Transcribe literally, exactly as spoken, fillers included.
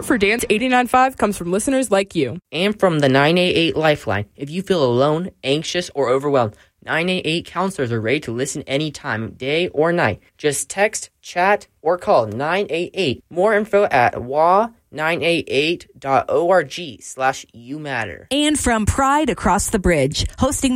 for Dance eighty-nine point five comes from listeners like you. And from the nine eight eight Lifeline. If you feel alone, anxious, or overwhelmed, nine eight eight counselors are ready to listen anytime, day or night. Just text, chat, or call nine eight eight. More info at w a nine eight eight dot org slash you matter. And from Pride Across the Bridge, hosting